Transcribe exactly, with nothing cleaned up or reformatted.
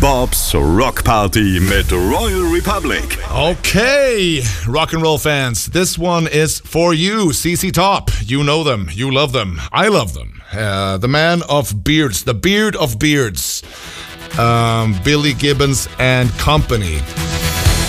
Bobs Rock Party mit Royal Republic. Okay, Rock'n'Roll fans, this one is for you. C C Top, you know them, you love them, I love them. Uh, the man of beards, the beard of beards. Um, Billy Gibbons and Company.